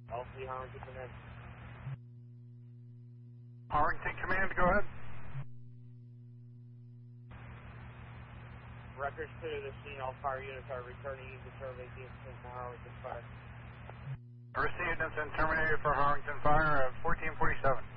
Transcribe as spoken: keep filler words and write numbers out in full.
All three Harrington Command. Harrington Command, go ahead. Records clear to the scene. All fire units are returning to survey the incident for Harrington Fire. Received incident terminated for Harrington Fire at fourteen forty-seven.